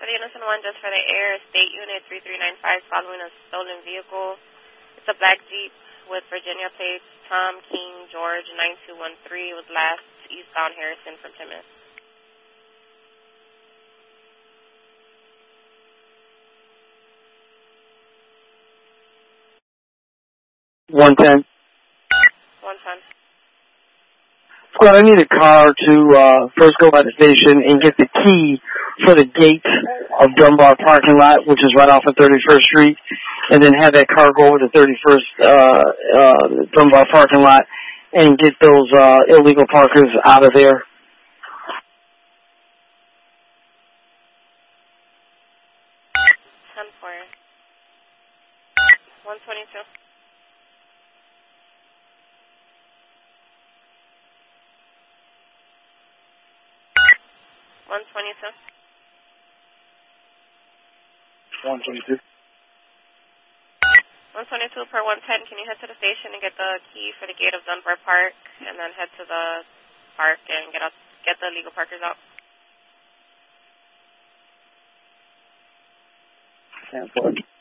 for the Unison 1, just for the air, State Unit 3395 following a stolen vehicle. It's a black Jeep with Virginia plates, Tom King George 9213, was last eastbound Harrison from Plymouth. 110. 110. Squad, I need a car to first go by the station and get the key for the gate of Dunbar parking lot, which is right off of 31st Street, and then have that car go over to 31st Dunbar parking lot and get those illegal parkers out of there. Ten for 122. 122. 122. 122 per 110. Can you head to the station and get the key for the gate of Dunbar Park, and then head to the park and get the illegal parkers out? 10-4.